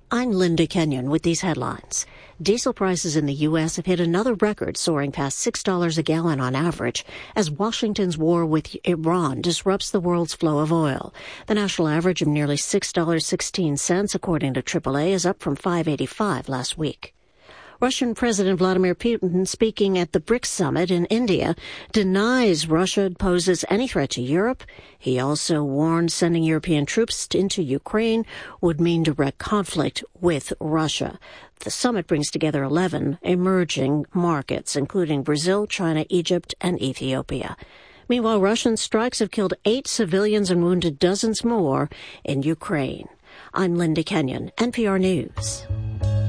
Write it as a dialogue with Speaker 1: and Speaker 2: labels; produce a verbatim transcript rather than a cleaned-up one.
Speaker 1: I'm Linda Kenyon with these headlines. Diesel prices in the U S have hit another record, soaring past six dollars a gallon on average, as Washington's war with Iran disrupts the world's flow of oil. The national average of nearly six dollars and sixteen cents, according to triple A, is up from five dollars and eighty-five cents last week. Russian President Vladimir Putin, speaking at the BRICS summit in India, denies Russia poses any threat to Europe. He also warned sending European troops into Ukraine would mean direct conflict with Russia. The summit brings together eleven emerging markets, including Brazil, China, Egypt, and Ethiopia. Meanwhile, Russian strikes have killed eight civilians and wounded dozens more in Ukraine. I'm Linda Kenyon, N P R News.